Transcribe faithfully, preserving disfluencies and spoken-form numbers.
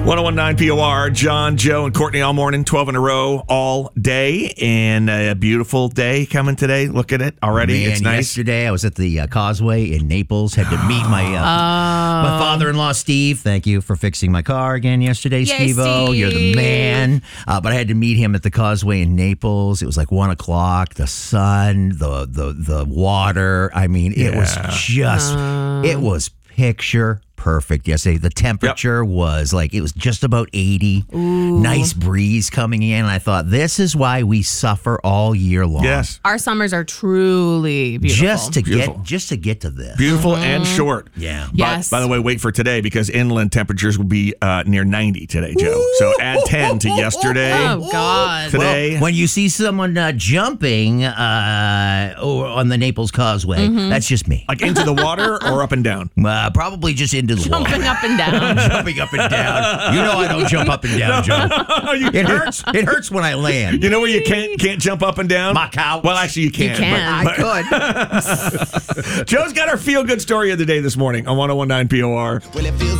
ten nineteen P O R, John, Joe, and Courtney all morning, twelve in a row, all day. And a beautiful day coming today. Look at it already. Man, it's nice. Yesterday, I was at the uh, Causeway in Naples. Had to meet my uh, Oh. my father-in-law, Steve. Thank you for fixing my car again yesterday, Yay, Steve-O. You're the Steve. man. Uh, but I had to meet him at the Causeway in Naples. It was like one o'clock. The sun, the the the water. I mean, it was Yeah. just, it was picture perfect yesterday. The temperature was like, it was just about eighty. Nice breeze coming in. And I thought, this is why we suffer all year long. Yes. Our summers are truly beautiful. Just to Beautiful. get just to get to this. Beautiful and short. Yeah. By- Yes. By, the way, wait for today because inland temperatures will be uh, near ninety today, Joe. So add ten to yesterday. Oh, God. Today. When you see someone uh, jumping uh, or on the Naples Causeway, that's just me. Like into the water or up and down? Uh, probably just into the Jumping water. up and down. Jumping up and down. You know I don't jump up and down, Joe. You- It hurts. It hurts when I land. You know where you can't can't jump up and down? My couch. Well, actually, you can. can. but- I could. Joe's got our feel good story of the day this morning on ten nineteen P O R. Well, it feels